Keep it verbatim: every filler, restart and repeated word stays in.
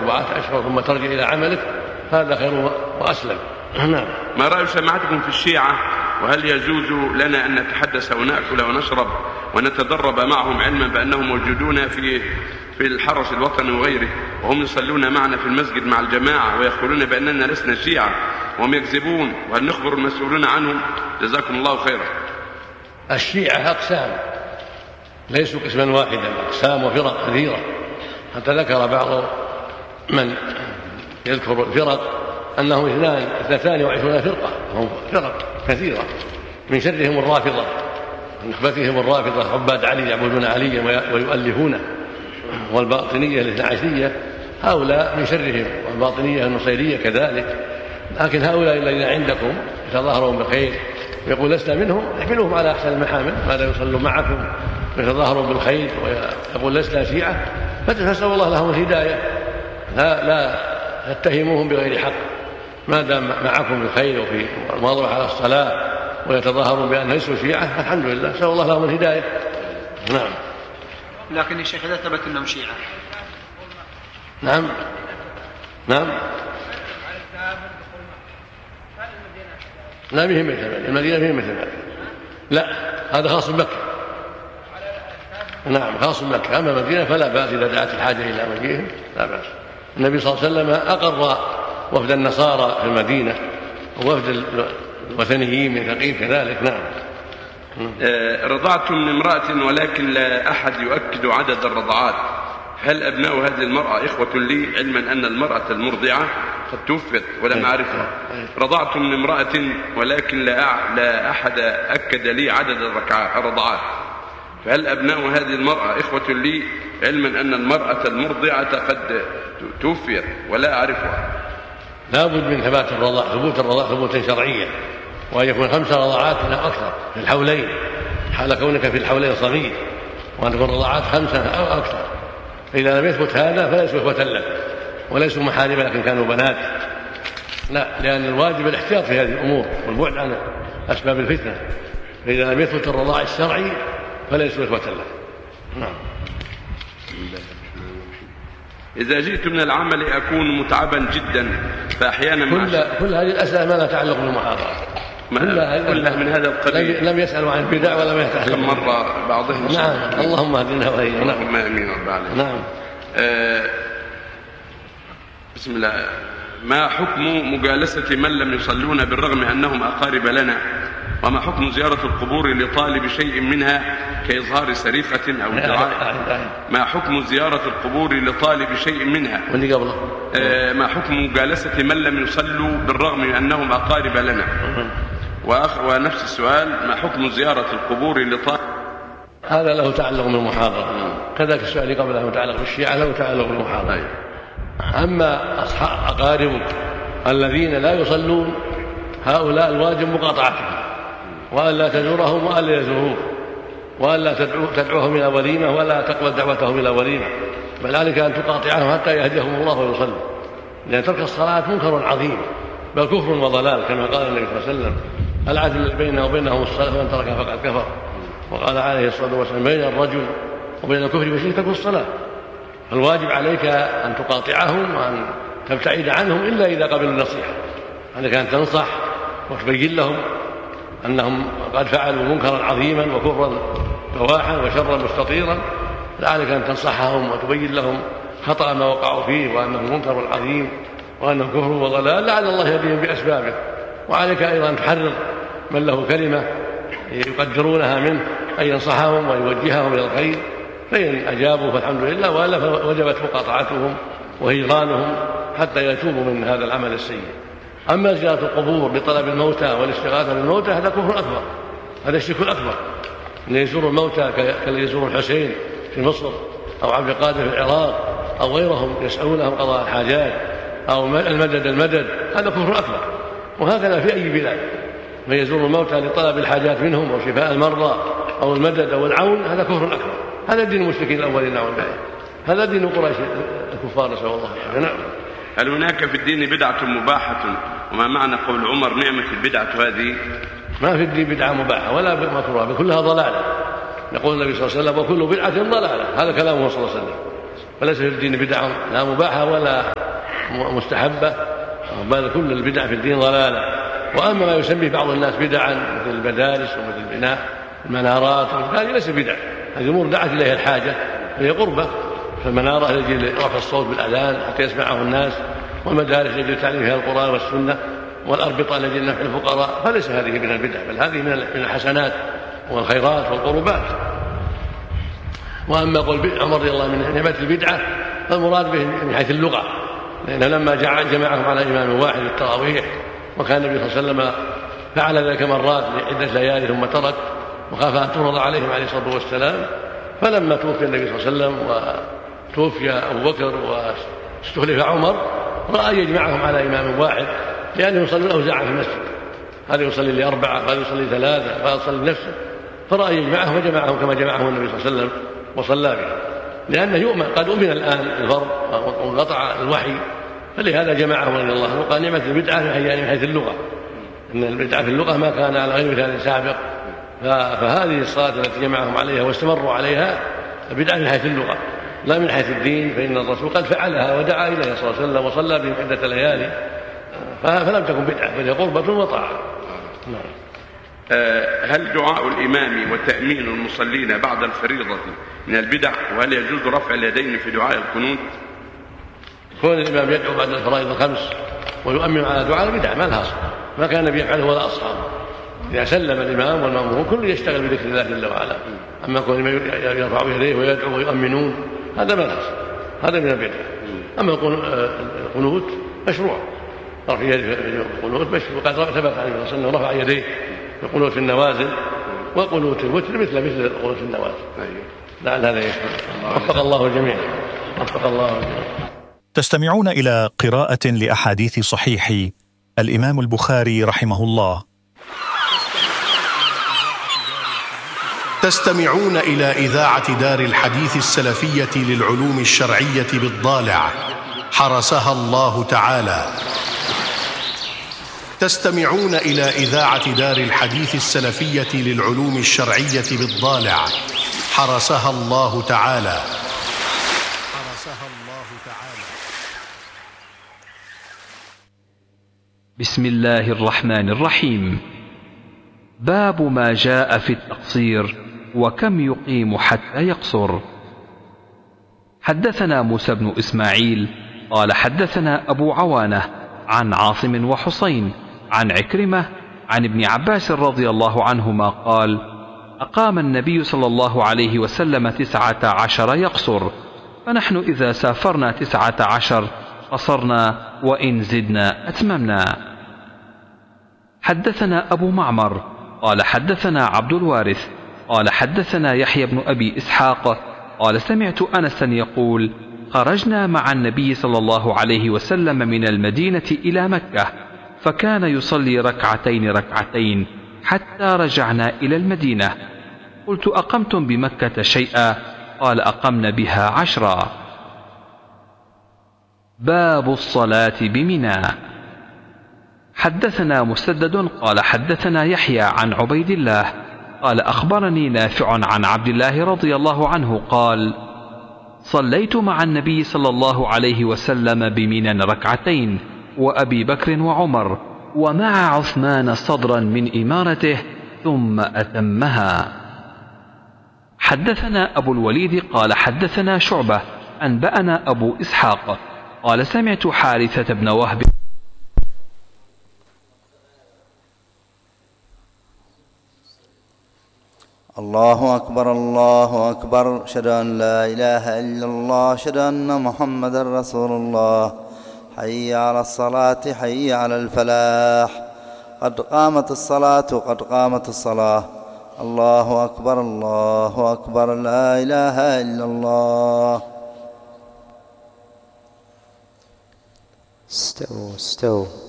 أربعة أشهر ثم ترجع إلى عملك، هذا خير وأسلم. نعم. ما رأي جماعتكم في الشيعة، وهل يجوز لنا أن نتحدث ونأكل ونشرب ونتدرب معهم علما بأنهم موجودون في في الحرس الوطني وغيره، وهم يصلون معنا في المسجد مع الجماعة ويقولون بأننا لسنا شيعة وهم يكذبون، وهل نخبر المسؤولين عنهم؟ جزاكم الله خيرا. الشيعة أقسام، ليسوا قسما واحدا، أقسام وفرق كثيرة، حتى ذكر بعض من يذكر الفرق أنهم اثنان اثنتان وعشرون فرقة، هم فرق كثيرة، من شرهم الرافضة، من نخبتهم الرافضة عباد علي يعبدون عليا ويؤلفونه، والباطنية الاثنى عشرية هؤلاء من شرهم، والباطنية النصيرية كذلك. لكن هؤلاء الذين عندكم يتظاهرون بالخير ويقول لسنا منهم، احملوهم على أحسن المحامل، ماذا يصلوا معكم ويتظاهرون بالخير ويقول لسنا شيعة، فنسأل الله لهم الهداية. لا لا تتهموهم بغير حق، ما دام معكم بالخير وفي المواظبة على الصلاة ويتظاهرون بأن ليسوا شيعة، الحمد لله، نسأل الله لهم الهداية. نعم. لكن الشيخ إذا ثبت أنهم شيعة. نعم نعم. لا بهم مثل المدينة، بهم مثل ذلك، لا هذا خاص بمكة. نعم خاص بمكة، أما المدينة فلا بأس إذا دعت الحاجة إلى مجيئهم، لا بأس. النبي صلى الله عليه وسلم أقر وفد النصارى في المدينة ووفد الوثنيين من ثقيف كذلك. نعم. رضعت من امرأة ولكن لا أحد يؤكد عدد الرضعات، هل أبناء هذه المرأة إخوة لي، علما أن المرأة المرضعة قد توفت ولم أعرفها؟ رضعت من امرأة ولكن لا أحد أكد لي عدد الرضعات، فهل أبناء هذه المرأة إخوة لي، علما أن المرأة المرضعة قد توفيت ولا أعرفها؟ لا بد من ثبات الرضاع، ثبوت الرضاع ثبوتا شرعيا، وأن يكون خمس رضاعات أو أكثر في الحولين، حال كونك في الحولين صغير، وأن تكون رضاعات خمسة أو أكثر. إذا لم يثبت هذا فليسوا إخوة لك وليسوا محارمة لكن كانوا بنات، لا، لأن الواجب الاحتياط في هذه الأمور والبعد عن أسباب الفتنة. فإذا لم يثبت الرضاع الشرعي فليسوا إخوة لك. نعم. إذا جئت من العمل أكون متعبا جدا، فأحيانا كل, كل هذه الأسئلة ما لا تعلق بالمحاضرة، كلها من هذا القبيل، لم يسألوا عن البدع ولا ما يتعلق. كم مرة بعضهم. نعم. اللهم اهدنا وإياهم. اللهم آمين رب العالمين. نعم. آه بسم الله. ما حكم مجالسة من لم يصلون بالرغم أنهم أقارب لنا، وما حكم زيارة القبور لطالب شيء منها كإظهار سرقة أو دعاء؟ ما حكم زيارة القبور لطالب شيء منها واللي قبله؟ آه ما حكم مجالسة من لم يصلوا بالرغم من أنهم أقارب لنا؟ ونفس السؤال، ما حكم زيارة القبور لطالب؟ هذا له تعلق بالمحاضرة، كذلك السؤال اللي قبله متعلق بالشيعة له تعلق بالمحاضرة. أما أصحاب أقاربك الذين لا يصلون هؤلاء الواجب مقاطعتهم، وألا تزورهم وألا يزوروك، وألا تدعوهم إلى وليمة ولا تقبل دعوتهم إلى وليمة، بل عليك أن تقاطعهم حتى يهديهم الله ويصلوا، لأن ترك الصلاة منكر عظيم بل كفر وضلال، كما قال النبي صلى الله عليه وسلم: العدل بيننا وبينهم الصلاة فمن تركها فقد كفر. وقال عليه الصلاة والسلام: بين الرجل وبين الكفر والشرك ترك الصلاة. فالواجب عليك أن تقاطعهم وأن تبتعد عنهم إلا إذا قبلوا النصيحة، عليك أن تنصح وتبين لهم أنهم قد فعلوا منكرا عظيما وكفرا بواحا وشرا مستطيرا، لعلك أن تنصحهم وتبين لهم خطأ ما وقعوا فيه وأنه منكر عظيم وأنه كفر وضلال، لعل الله يهديهم بأسبابه. وعليك أيضا أن تحرض من له كلمة يقدرونها منه أن ينصحهم ويوجههم إلى الخير، فإن أجابوا فالحمد لله، وإلا فوجبت مقاطعتهم وهجرانهم حتى يتوبوا من هذا العمل السيء. أما زيارة القبور لطلب الموتى والاستغاثة بالموتى هذا كفر أكبر، هذا الشرك الأكبر، أن يزور الموتى كالذي يزور الحسين في مصر أو عبد القادر في العراق أو غيرهم يسألونهم قضاء الحاجات أو المدد المدد، هذا كفر أكبر. وهكذا في أي بلاد من يزور الموتى لطلب الحاجات منهم أو شفاء المرضى أو المدد أو العون، هذا كفر أكبر. هذا دين المشركين الأولين، نعم بالله، هذا دين قريش الكفار، نسأل الله العافية. نعم. هل هناك في الدين بدعة مباحة؟ وما معنى قول عمر: نعمة البدعة هذه؟ ما في الدين بدعة مباحة ولا مكروهة، كلها ضلالة. يقول النبي صلى الله عليه وسلم: وكل بدعة ضلالة، هذا كلامه صلى الله عليه وسلم. فليس في الدين بدع لا مباحة ولا مستحبة، بل كل البدع في الدين ضلالة. وأما ما يسميه بعض الناس بدعا مثل المدارس ومثل بناء المنارات هذه ليس بدع، هذه أمور دعت إليها الحاجة وهي قربة. فالمنارة لأجل رفع الصوت بالأذان حتى يسمعه الناس، والمدارس لأجل تعليم فيها القرآن والسنة، والأربطة لأجل نفع الفقراء، فليس هذه من البدع بل هذه من الحسنات والخيرات والقربات. وأما قول عمر رضي الله عنه من نعمة البدعة فالمراد به من حيث اللغة، لأنه لما جمعهم على إمام واحد التراويح، وكان النبي صلى الله عليه وسلم فعل ذلك مرات لعدة ليالي ثم ترك وخاف أن تفرض عليهم عليه الصلاة والسلام. فلما توفي النبي صلى الله عليه وسلم وتوفي أبو بكر واستخلف عمر رأى يجمعهم على إمام واحد، لأنه يصلي الأوزاع في المسجد، هذا يصلي لأربعة هذا يصلي ثلاثة هذا يصلي لنفسه، فرأى يجمعهم وجمعهم كما جمعهم النبي صلى الله عليه وسلم وصلى به، لأنه يؤمن قد أمن الآن الفرض وانقطع الوحي، فلهذا جمعهم رضي الله عنه. وقال نعمة البدعة من حيث اللغة، إن البدعة في اللغة ما كان على غير مثال سابق، فهذه الصلاة التي جمعهم عليها واستمروا عليها بدعة من حيث اللغة لا من حيث الدين، فإن الرسول قد فعلها ودعا إليها صلى الله عليه وسلم وصلى بهم عدة ليالي، فلم تكن بدعة بل هي قربة وطاعة. هل دعاء الإمام وتأمين المصلين بعد الفريضة من البدع؟ وهل يجوز رفع اليدين في دعاء القنوت؟ كون الإمام يدعو بعد الفرائض الخمس ويؤمن على دعاء البدع ما لها أصل، ما كان النبي يفعله ولا أصحابه. إذا سلم الإمام والمأمومون كل يشتغل بذكر الله جل وعلا، أما كون يرفع يديه ويدعو ويؤمنون هذا ما لها أصل، هذا من البدع. أما القنوت مشروع، رفع يديه في القنوت مشروع، وقد ثبت عليه الصلاة والسلام رفع يديه في القنوت في النوازل وقنوت الوتر مثل مثل قنوت النوازل. لعل هذا يشمل. وفق الله الجميع. وفق الله الجميع. تستمعون إلى قراءة لأحاديث صحيح الإمام البخاري رحمه الله. تستمعون إلى إذاعة دار الحديث السلفية للعلوم الشرعية بالضالع حرسها الله تعالى. تستمعون إلى إذاعة دار الحديث السلفية للعلوم الشرعية بالضالع حرسها الله تعالى. حرسها الله تعالى. بسم الله الرحمن الرحيم. باب ما جاء في التقصير وكم يقيم حتى يقصر. حدثنا موسى بن إسماعيل قال حدثنا أبو عوانة عن عاصم وحسين عن عكرمة عن ابن عباس رضي الله عنهما قال: أقام النبي صلى الله عليه وسلم تسعة عشر يقصر، فنحن إذا سافرنا تسعة عشر قصرنا وإن زدنا أتممنا. حدثنا أبو معمر قال حدثنا عبد الوارث قال حدثنا يحيى بن أبي إسحاق قال سمعت أنسا يقول: خرجنا مع النبي صلى الله عليه وسلم من المدينة إلى مكة، فكان يصلي ركعتين ركعتين حتى رجعنا إلى المدينة. قلت: أقمتم بمكة شيئا؟ قال: أقمنا بها عشرا. باب الصلاة بمنى. حدثنا مسدد قال حدثنا يحيى عن عبيد الله قال أخبرني نافع عن عبد الله رضي الله عنه قال: صليت مع النبي صلى الله عليه وسلم بمنى ركعتين وأبي بكر وعمر ومع عثمان صدرا من إمارته ثم أتمها. حدثنا أبو الوليد قال حدثنا شعبة أنبأنا أبو إسحاق قال سمعت حارثة بن وهب. الله أكبر الله أكبر، أشهد أن لا إله إلا الله، أشهد أن محمدا رسول الله. حي على الصلاة حي على الفلاح، قد قامت الصلاة قد قامت الصلاة. الله أكبر الله أكبر، لا إله إلا الله. استووا استووا